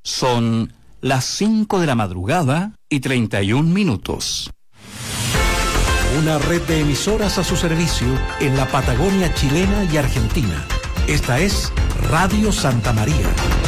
Son las 5 de la madrugada y 31 minutos. Una red de emisoras a su servicio en la Patagonia chilena y Argentina. Esta es Radio Santa María.